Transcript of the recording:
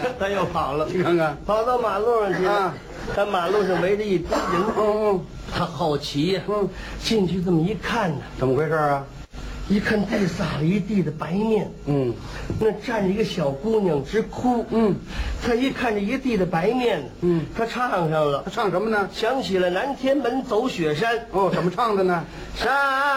他又跑了。 你看看， 跑到马路上去了。他马路上围着一堆人。他好奇呀。进去这么一看呢， 怎么回事啊？ 一看地撒了一地的白面。那站着一个小姑娘直哭。他一看这一地的白面。他唱上了。 他唱什么呢？ 想起了南天门走雪山。 怎么唱的呢？ 山